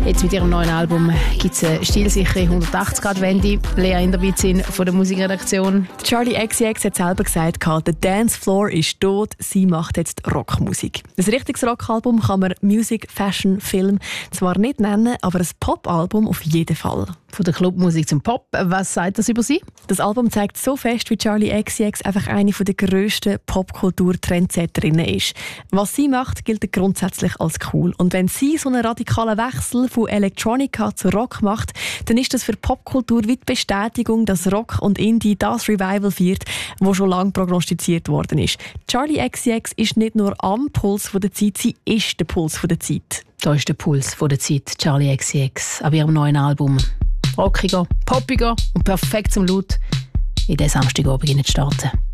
Jetzt mit ihrem neuen Album gibt es eine stilsichere 180-Grad-Wende. Lea Inderbizin von der Musikredaktion. Charli XCX hat selber gesagt, der Dancefloor ist tot, sie macht jetzt Rockmusik. Ein richtiges Rockalbum kann man Music, Fashion, Film zwar nicht nennen, aber ein Popalbum auf jeden Fall. Von der Clubmusik zum Pop, was sagt das über sie? Das Album zeigt so fest, wie Charli XCX einfach eine der grössten Popkultur-Trendsetterinnen ist. Was sie macht, gilt grundsätzlich als cool. Und wenn sie so einen radikalen Wechsel von Electronica zu Rock macht, dann ist das für Popkultur wie die Bestätigung, dass Rock und Indie das Revival feiert, das schon lange prognostiziert worden ist. Charli XCX ist nicht nur am Puls der Zeit, sie ist der Puls der Zeit. Da ist der Puls der Zeit, Charli XCX, ab ihrem neuen Album. Rockiger, poppiger und perfekt zum Laut in diesen Samstagabend starten.